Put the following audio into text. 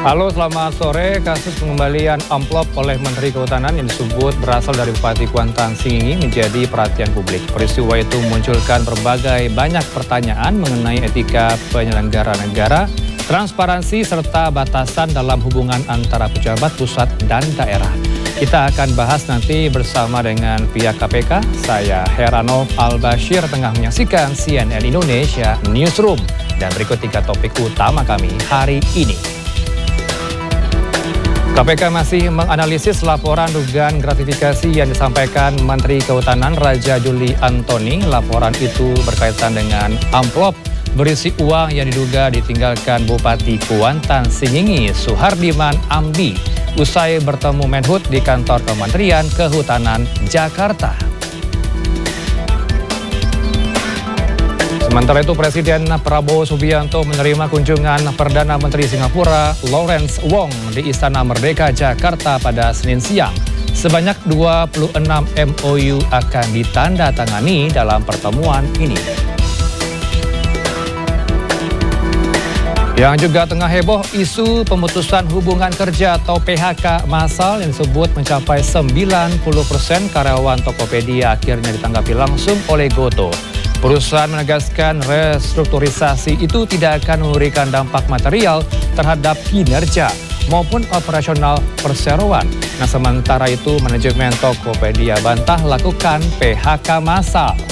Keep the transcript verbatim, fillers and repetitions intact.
Halo, selamat sore. Kasus pengembalian amplop oleh Menteri Kehutanan yang disebut berasal dari Bupati Kuantan Singingi menjadi perhatian publik. Peristiwa itu memunculkan berbagai banyak pertanyaan mengenai etika penyelenggara negara, transparansi, serta batasan dalam hubungan antara pejabat pusat dan daerah. Kita akan bahas nanti bersama dengan pihak K P K. Saya Heranov Al-Bashir tengah menyaksikan C N N Indonesia Newsroom. Dan berikut tiga topik utama kami hari ini. K P K masih menganalisis laporan dugaan gratifikasi yang disampaikan Menteri Kehutanan Raja Juli Antoni. Laporan itu berkaitan dengan amplop berisi uang yang diduga ditinggalkan Bupati Kuantan Singingi Suhardiman Ambi usai bertemu Menhub di kantor Kementerian Kehutanan Jakarta. Sementara itu, Presiden Prabowo Subianto menerima kunjungan Perdana Menteri Singapura Lawrence Wong di Istana Merdeka, Jakarta pada Senin siang. Sebanyak dua puluh enam M O U akan ditandatangani dalam pertemuan ini. Yang juga tengah heboh, isu pemutusan hubungan kerja atau P H K massal yang disebut mencapai sembilan puluh persen karyawan Tokopedia akhirnya ditanggapi langsung oleh Gotoh. Perusahaan menegaskan restrukturisasi itu tidak akan memberikan dampak material terhadap kinerja maupun operasional perseroan. Nah, sementara itu manajemen Tokopedia bantah lakukan P H K massal.